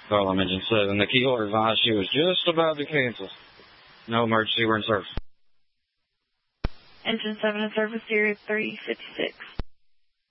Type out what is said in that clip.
Call him Engine 7. The Keeler advised she was just about to cancel. No emergency, we're in service. Engine 7 in service, Sierra 356.